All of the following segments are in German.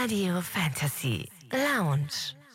Radio Fantasy Lounge.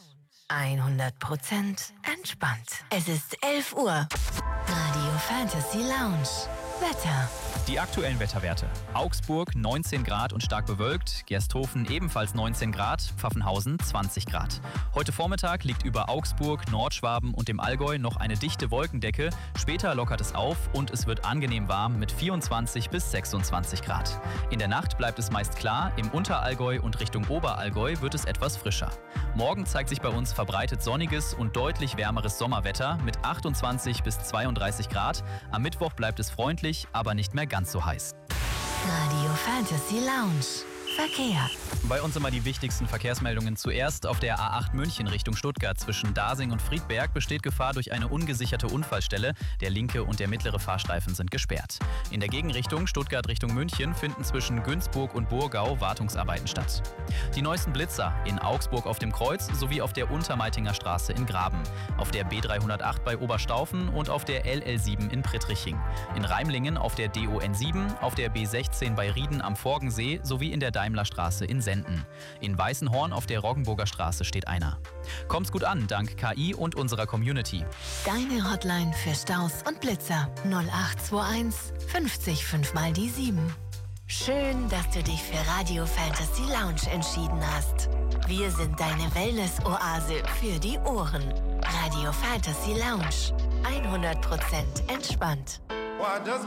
100% entspannt. Es ist 11 Uhr. Radio Fantasy Lounge. Wetter. Die aktuellen Wetterwerte. Augsburg 19 Grad und stark bewölkt, Gersthofen ebenfalls 19 Grad, Pfaffenhausen 20 Grad. Heute Vormittag liegt über Augsburg, Nordschwaben und dem Allgäu noch eine dichte Wolkendecke. Später lockert es auf und es wird angenehm warm mit 24 bis 26 Grad. In der Nacht bleibt es meist klar, im Unterallgäu und Richtung Oberallgäu wird es etwas frischer. Morgen zeigt sich bei uns verbreitet sonniges und deutlich wärmeres Sommerwetter mit 28 bis 32 Grad. Am Mittwoch bleibt es freundlich, aber nicht mehr ganz so heiß. Radio Fantasy Lounge. Verkehr. Bei uns immer die wichtigsten Verkehrsmeldungen zuerst. Auf der A8 München Richtung Stuttgart zwischen Dasing und Friedberg besteht Gefahr durch eine ungesicherte Unfallstelle. Der linke und der mittlere Fahrstreifen sind gesperrt. In der Gegenrichtung Stuttgart Richtung München finden zwischen Günzburg und Burgau Wartungsarbeiten statt. Die neuesten Blitzer in Augsburg auf dem Kreuz sowie auf der Untermeitinger Straße in Graben, auf der B308 bei Oberstaufen und auf der LL7 in Prittριching. In Reimlingen auf der DON7, auf der B16 bei Rieden am Forgensee sowie in der Daimlerstraße in Senden. In Weißenhorn auf der Roggenburger Straße steht einer. Kommt's gut an, dank KI und unserer Community. Deine Hotline für Staus und Blitzer 0821 50 5 mal die 7. Schön, dass du dich für Radio Fantasy Lounge entschieden hast. Wir sind deine Wellness-Oase für die Ohren. Radio Fantasy Lounge. 100% entspannt. Why does